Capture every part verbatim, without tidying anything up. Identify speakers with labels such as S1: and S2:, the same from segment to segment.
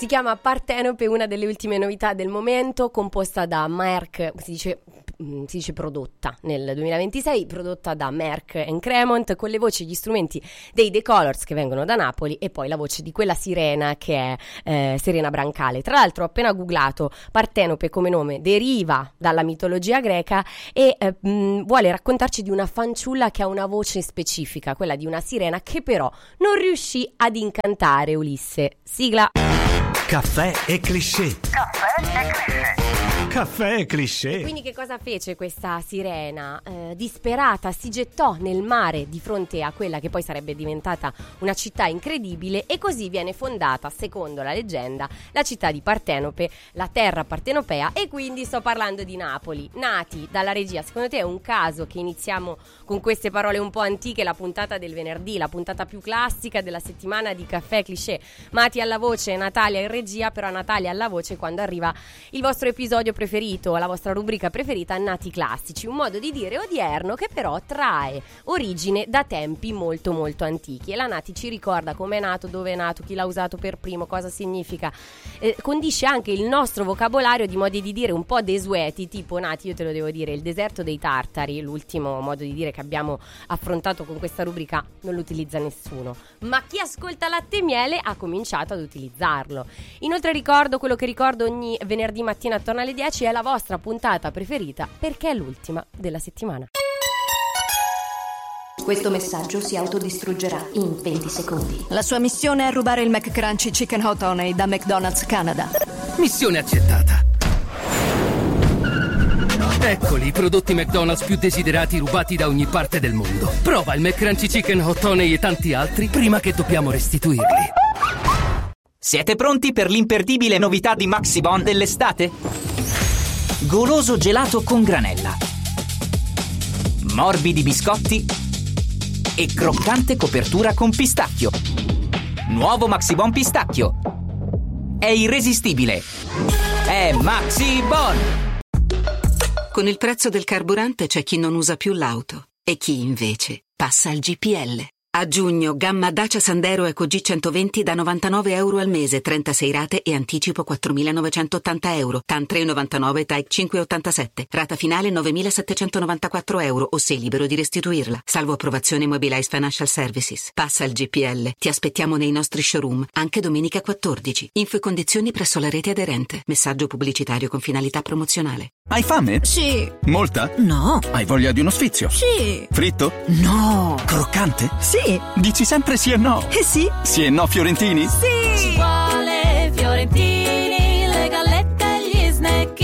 S1: Si chiama Partenope, una delle ultime novità del momento, composta da Merck, si dice, si dice prodotta nel duemilaventisei, prodotta da Merck and Cremont, con le voci e gli strumenti dei The Colors che vengono da Napoli e poi la voce di quella sirena che è eh, Serena Brancale. Tra l'altro ho appena googlato, Partenope come nome deriva dalla mitologia greca e eh, mh, vuole raccontarci di una fanciulla che ha una voce specifica, quella di una sirena che però non riuscì ad incantare Ulisse. Sigla.
S2: Caffè e cliché.
S3: Caffè e cliché.
S2: Caffè e cliché.
S1: E quindi che cosa fece questa sirena? Eh, disperata si gettò nel mare di fronte a quella che poi sarebbe diventata una città incredibile e così viene fondata, secondo la leggenda, la città di Partenope, la terra partenopea, e quindi sto parlando di Napoli. Nati dalla regia, secondo te è un caso che iniziamo con queste parole un po' antiche la puntata del venerdì, la puntata più classica della settimana di Caffè e Cliché? Mati alla voce, Natalia in regia, però Natalia alla voce quando arriva il vostro episodio preferito, la vostra rubrica preferita, Nati Classici, un modo di dire odierno che però trae origine da tempi molto molto antichi. E la Nati ci ricorda come è nato, dove è nato, chi l'ha usato per primo, cosa significa, eh, condisce anche il nostro vocabolario di modi di dire un po' desueti, tipo, Nati, io te lo devo dire, il deserto dei tartari, l'ultimo modo di dire che abbiamo affrontato con questa rubrica, non lo utilizza nessuno, ma chi ascolta Latte e Miele ha cominciato ad utilizzarlo. Inoltre ricordo quello che ricordo ogni venerdì mattina attorno alle dieci, è la vostra puntata preferita perché è l'ultima della settimana.
S4: Questo messaggio si autodistruggerà in venti secondi.
S5: La sua missione è rubare il McCrunchy Chicken Hot Honey da McDonald's Canada.
S6: Missione accettata. Eccoli i prodotti McDonald's più desiderati rubati da ogni parte del mondo. Prova il McCrunchy Chicken Hot Honey e tanti altri prima che dobbiamo restituirli.
S7: Siete pronti per l'imperdibile novità di Maxibon dell'estate? Goloso gelato con granella, morbidi biscotti e croccante copertura con pistacchio. Nuovo Maxibon pistacchio. È irresistibile. È Maxibon!
S8: Con il prezzo del carburante c'è chi non usa più l'auto e chi invece passa al G P L. A giugno, gamma Dacia Sandero Eco G centoventi da novantanove euro al mese, trentasei rate e anticipo quattromilanovecentottanta euro. T A N tre virgola novantanove, T A I cinque virgola ottantasette. Rata finale novemilasettecentonovantaquattro euro o sei libero di restituirla. Salvo approvazione Mobilize Financial Services. Passa al G P L. Ti aspettiamo nei nostri showroom, anche domenica quattordici. Info e condizioni presso la rete aderente. Messaggio pubblicitario con finalità promozionale.
S9: Hai fame?
S5: Sì.
S9: Molta?
S5: No.
S9: Hai voglia di uno sfizio?
S5: Sì.
S9: Fritto?
S5: No.
S9: Croccante?
S5: Sì.
S9: Dici sempre sì e no?
S5: Eh sì.
S9: Sì e no fiorentini?
S5: Sì.
S10: Ci vuole fiorentini, le gallette e gli snecchini.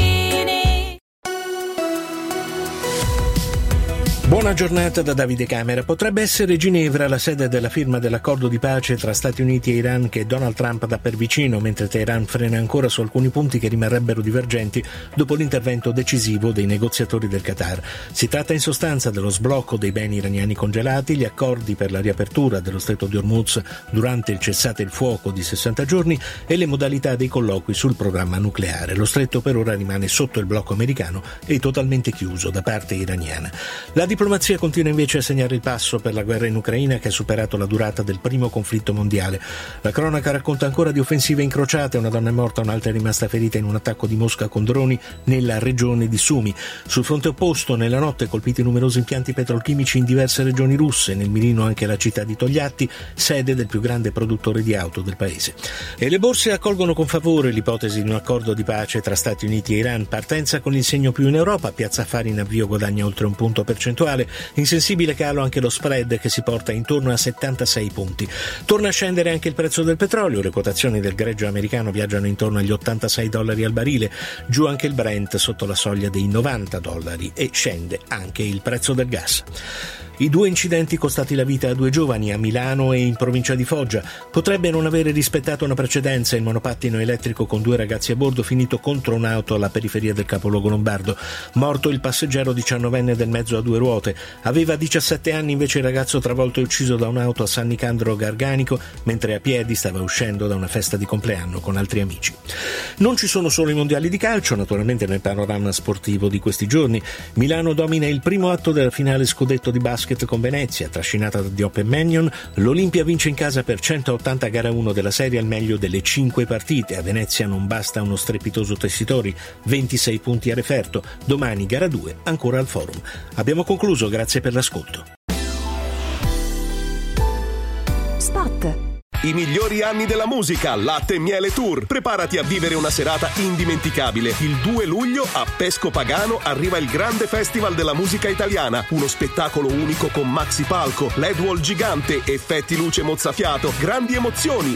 S2: Buona giornata da Davide Camera. Potrebbe essere Ginevra la sede della firma dell'accordo di pace tra Stati Uniti e Iran che Donald Trump dà per vicino, mentre Teheran frena ancora su alcuni punti che rimarrebbero divergenti dopo l'intervento decisivo dei negoziatori del Qatar. Si tratta in sostanza dello sblocco dei beni iraniani congelati, gli accordi per la riapertura dello stretto di Hormuz durante il cessate il fuoco di sessanta giorni e le modalità dei colloqui sul programma nucleare. Lo stretto per ora rimane sotto il blocco americano e totalmente chiuso da parte iraniana. La La diplomazia continua invece a segnare il passo per la guerra in Ucraina, che ha superato la durata del primo conflitto mondiale. La cronaca racconta ancora di offensive incrociate, una donna è morta, un'altra è rimasta ferita in un attacco di Mosca con droni nella regione di Sumy. Sul fronte opposto, nella notte colpiti numerosi impianti petrolchimici in diverse regioni russe, nel mirino anche la città di Togliatti, sede del più grande produttore di auto del paese. E le borse accolgono con favore l'ipotesi di un accordo di pace tra Stati Uniti e Iran. Partenza con il segno più in Europa, Piazza Affari in avvio guadagna oltre un punto percentuale. In sensibile calo anche lo spread, che si porta intorno a settantasei punti. Torna a scendere anche il prezzo del petrolio, le quotazioni del greggio americano viaggiano intorno agli ottantasei dollari al barile, giù anche il Brent sotto la soglia dei novanta dollari e scende anche il prezzo del gas. I due incidenti costati la vita a due giovani a Milano e in provincia di Foggia. Potrebbe non avere rispettato una precedenza. Il monopattino elettrico con due ragazzi a bordo finito contro un'auto alla periferia del capoluogo lombardo. Morto il passeggero diciannovenne del mezzo a due ruote. Aveva diciassette anni invece il ragazzo travolto e ucciso da un'auto a San Nicandro Garganico mentre a piedi stava uscendo da una festa di compleanno con altri amici. Non ci sono solo i mondiali di calcio, naturalmente nel panorama sportivo di questi giorni. Milano domina il primo atto della finale scudetto di basket Basket con Venezia, trascinata da Diop e Mannion, l'Olimpia vince in casa per centottanta gara uno della serie al meglio delle cinque partite. A Venezia non basta uno strepitoso Tessitori, ventisei punti a referto. Domani gara due, ancora al Forum. Abbiamo concluso, grazie per l'ascolto.
S5: Spot.
S3: I migliori anni della musica, Latte e Miele Tour. Preparati a vivere una serata indimenticabile. Il due luglio a Pesco Pagano arriva il grande festival della musica italiana. Uno spettacolo unico con maxi palco, L E D wall gigante, effetti luce mozzafiato, grandi emozioni